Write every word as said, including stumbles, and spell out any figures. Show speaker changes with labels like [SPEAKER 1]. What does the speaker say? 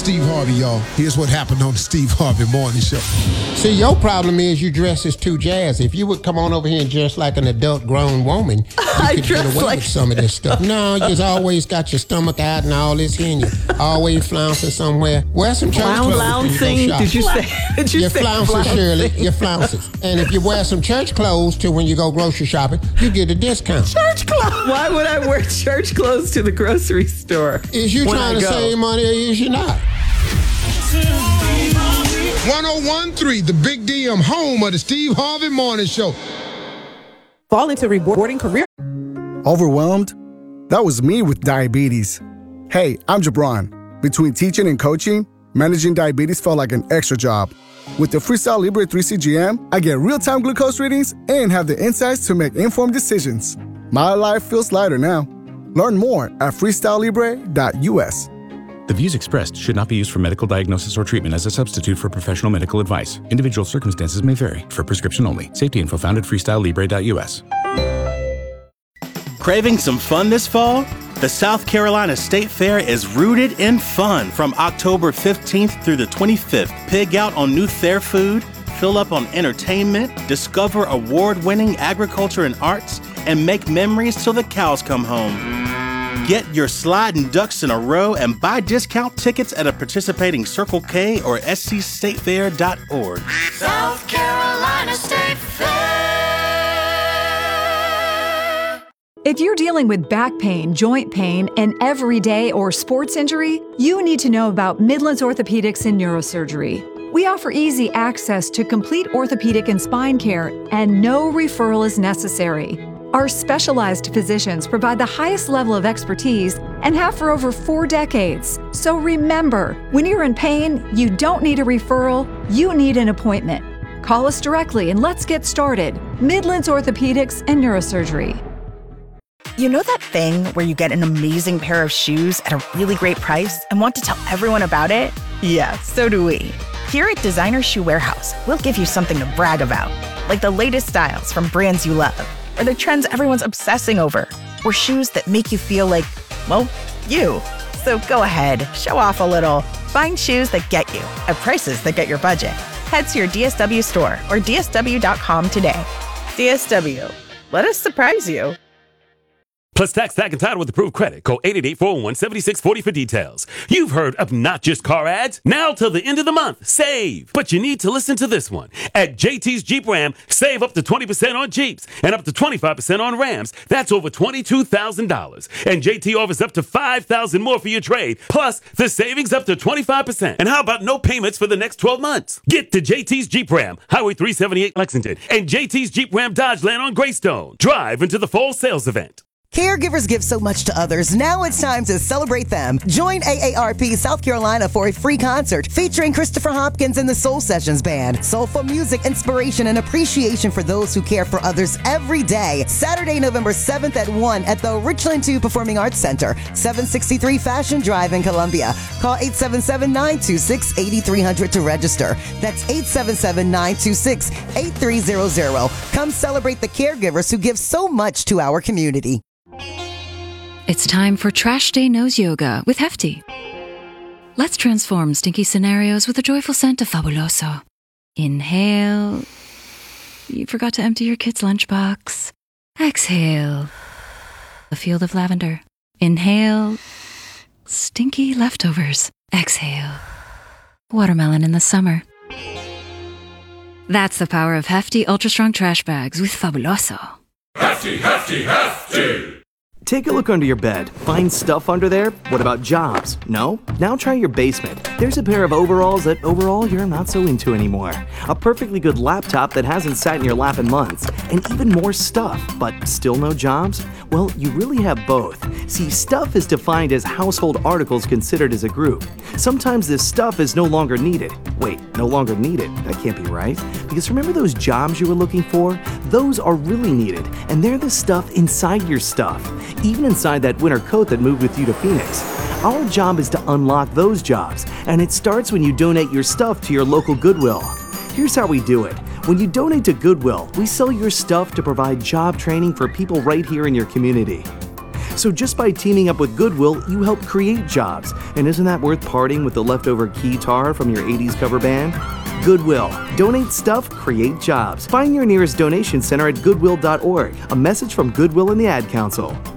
[SPEAKER 1] Steve Harvey, y'all. Here's what happened on the Steve Harvey Morning Show.
[SPEAKER 2] See, your problem is you dress as too jazzy. If you would come on over here and dress like an adult grown woman, you
[SPEAKER 3] I
[SPEAKER 2] could get away
[SPEAKER 3] like
[SPEAKER 2] with some of this stuff. No, you've always got your stomach out and all this here, and you always flouncing somewhere. Wear some church
[SPEAKER 3] Floun-
[SPEAKER 2] clothes.
[SPEAKER 3] flouncing?
[SPEAKER 2] When you go
[SPEAKER 3] Did you
[SPEAKER 2] shopping.
[SPEAKER 3] say? Did you
[SPEAKER 2] Your
[SPEAKER 3] say
[SPEAKER 2] flounces,
[SPEAKER 3] flouncing?
[SPEAKER 2] Shirley. Your flounces. And if you wear some church clothes to when you go grocery shopping, you get a discount.
[SPEAKER 3] Church clothes? Why would I wear church clothes to the grocery store?
[SPEAKER 2] Is you
[SPEAKER 3] when
[SPEAKER 2] trying
[SPEAKER 3] I
[SPEAKER 2] to
[SPEAKER 3] go?
[SPEAKER 2] save money or is you not?
[SPEAKER 1] one oh one point three, the Big D M, home of the Steve Harvey Morning Show.
[SPEAKER 4] Fall into rewarding career.
[SPEAKER 5] Overwhelmed? That was me with diabetes. Hey, I'm Jabron. Between teaching and coaching, managing diabetes felt like an extra job. With the Freestyle Libre three C G M, I get real-time glucose readings and have the insights to make informed decisions. My life feels lighter now. Learn more at freestyle libre dot u s.
[SPEAKER 6] The views expressed should not be used for medical diagnosis or treatment as a substitute for professional medical advice. Individual circumstances may vary. For prescription only. Safety info found at freestyle libre dot u s.
[SPEAKER 7] Craving some fun this fall? The South Carolina State Fair is rooted in fun from October fifteenth through the twenty-fifth. Pig out on new fair food, fill up on entertainment, discover award-winning agriculture and arts, and make memories till the cows come home. Get your sliding ducks in a row and buy discount tickets at a participating Circle K or s c state fair dot org.
[SPEAKER 8] South Carolina State Fair.
[SPEAKER 9] If you're dealing with back pain, joint pain, and everyday or sports injury, you need to know about Midlands Orthopedics and Neurosurgery. We offer easy access to complete orthopedic and spine care, and no referral is necessary. Our specialized physicians provide the highest level of expertise and have for over four decades. So remember, when you're in pain, you don't need a referral, you need an appointment. Call us directly and let's get started. Midlands Orthopedics and Neurosurgery.
[SPEAKER 10] You know that thing where you get an amazing pair of shoes at a really great price and want to tell everyone about it? Yeah, so do we. Here at Designer Shoe Warehouse, we'll give you something to brag about, like the latest styles from brands you love, or the trends everyone's obsessing over, or shoes that make you feel like, well, you. So go ahead, show off a little. Find shoes that get you at prices that get your budget. Head to your D S W store or d s w dot com today. D S W, let us surprise you.
[SPEAKER 11] Plus tax, tag, and title with approved credit. Call eight eight eight, four oh one, seven six four oh for details. You've heard of not just car ads. Now till the end of the month, save. But you need to listen to this one. At J T's Jeep Ram, save up to twenty percent on Jeeps and up to twenty-five percent on Rams. That's over twenty-two thousand dollars. And J T offers up to five thousand dollars more for your trade. Plus, the savings up to twenty-five percent. And how about no payments for the next twelve months? Get to J T's Jeep Ram, Highway three seventy-eight Lexington, and J T's Jeep Ram Dodgeland on Greystone. Drive into the fall sales event.
[SPEAKER 12] Caregivers give so much to others. Now it's time to celebrate them. Join A A R P South Carolina for a free concert featuring Christopher Hopkins and the Soul Sessions Band. Soulful music, inspiration, and appreciation for those who care for others every day. Saturday, November seventh at one at the Richland two Performing Arts Center, seven sixty-three Fashion Drive in Columbia. Call eight seven seven, nine two six, eight three zero zero to register. That's eight seven seven, nine two six, eight three zero zero. Come celebrate the caregivers who give so much to our community.
[SPEAKER 13] It's time for Trash Day Nose Yoga with Hefty. Let's transform stinky scenarios with a joyful scent of Fabuloso. Inhale. You forgot to empty your kid's lunchbox. Exhale. A field of lavender. Inhale. Stinky leftovers. Exhale. Watermelon in the summer. That's the power of Hefty Ultra Strong Trash Bags with Fabuloso.
[SPEAKER 14] Hefty, hefty, hefty!
[SPEAKER 15] Take a look under your bed. Find stuff under there? What about jobs? No? Now try your basement. There's a pair of overalls that overall you're not so into anymore. A perfectly good laptop that hasn't sat in your lap in months. And even more stuff, but still no jobs? Well, you really have both. See, stuff is defined as household articles considered as a group. Sometimes this stuff is no longer needed. Wait, no longer needed? That can't be right. Because remember those jobs you were looking for? Those are really needed, and they're the stuff inside your stuff. Even inside that winter coat that moved with you to Phoenix. Our job is to unlock those jobs, and it starts when you donate your stuff to your local Goodwill. Here's how we do it. When you donate to Goodwill, we sell your stuff to provide job training for people right here in your community. So just by teaming up with Goodwill, you help create jobs. And isn't that worth parting with the leftover keytar from your eighties cover band? Goodwill. Donate stuff, create jobs. Find your nearest donation center at goodwill dot org. A message from Goodwill and the Ad Council.